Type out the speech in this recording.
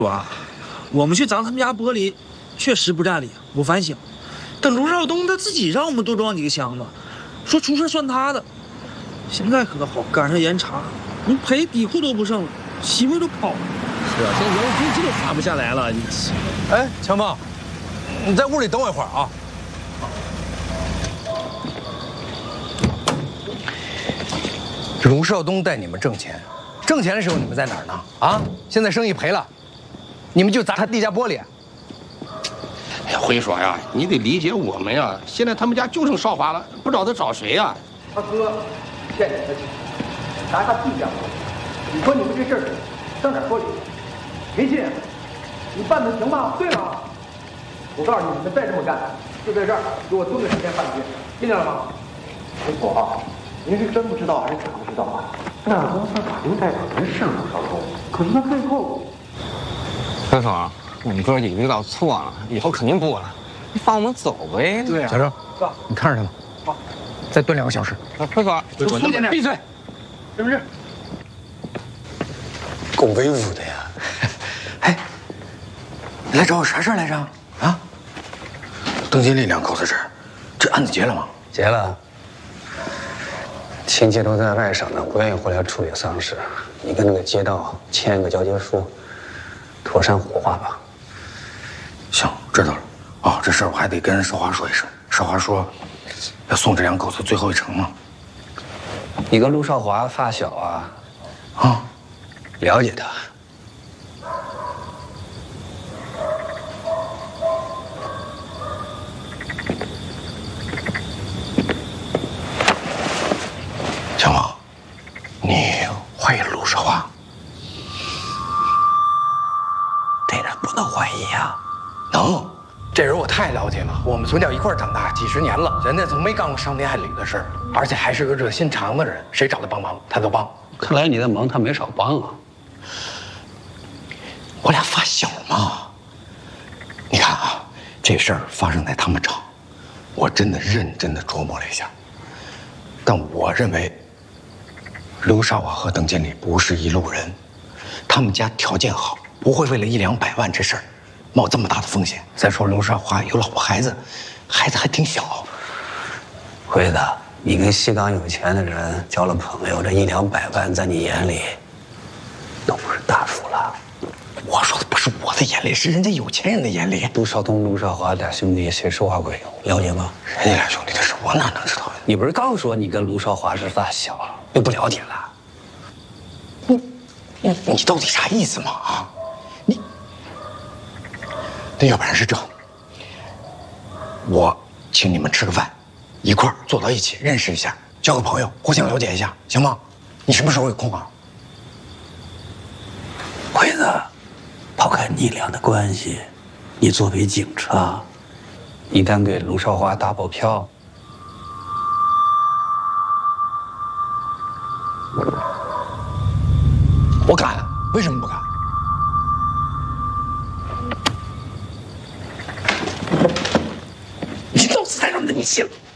啊，我们去砸他们家玻璃，确实不占理，我反省。但卢少东他自己让我们多装几个箱子，说出事算他的。现在可好，赶上严查，你赔底裤都不剩了，媳妇都跑了。 是啊，现在原工资都发不下来了。 哎，强棒，你在屋里等我一会儿啊。卢少东带你们挣钱，挣钱的时候你们在哪儿呢？啊，现在生意赔了，你们就砸他地下玻璃。 哎呀，辉爽呀，你得理解我们呀。现在他们家就剩少华了，不知道他找谁呀？ 他哥欠你的钱，砸他地下玻璃。你说你们这事儿上哪儿说理？没劲，你办的行吗？对吗？我告诉你，你们再这么干，就在这儿给我蹲个10天半个月，听见了吗？ 师傅啊，您是真不知道还是假不知道啊？那公司法定代表人是卢少东，可是他背后…… 辉爽，我们哥几个遇到错了，以后肯定不了。你放我们走呗。 对啊，小郑，你看着他们，好，再蹲2个小时。 辉爽， 闭嘴，是不是？ 够威武的呀！哎，你来找我啥事来着？啊？邓经理2口子事儿，这案子结了吗？ 结了。亲戚都在外省呢，不愿意回来处理丧事。你跟那个街道签一个交接书，妥善火化吧。 行，知道了。哦，这事儿我还得跟少华说一声。少华说，要送这2口子最后一程嘛。 你跟陆少华发小啊？ 啊， 了解他。 强王，你怀疑陆少华？ 这人不能怀疑啊。 能，这人我太了解了，我们从小一块长大几10年了，人家从没干过伤天害理的事儿，而且还是个热心肠的人，谁找他帮忙他都帮。 看来你的忙他没少帮啊。 我俩发小嘛。你看啊，这事儿发生在他们厂，我真的认真的琢磨了一下，但我认为刘少华和邓经理不是一路人，他们家条件好，不会为了100-200万这事儿冒这么大的风险。再说刘少华有老婆孩子，孩子还挺小。 辉子，你跟西港有钱的人交了朋友，这100-200万在你眼里都不是大数了。 我说的不是我的眼里，是人家有钱人的眼里。 陆少东、陆少华俩兄弟谁说话管用？了解吗？ 人家俩兄弟的事，我哪能知道呀？ 你不是刚说你跟陆少华是发小，就不了解了？ 你到底啥意思嘛？啊，那要不然是这，我请你们吃个饭，一块儿坐到一起认识一下，交个朋友，互相了解一下，行吗？你什么时候有空啊？ 辉子，抛开你俩的关系，你作为警察，一旦给卢少华打保票， 我敢，为什么不敢？你脑子太软了，你信了？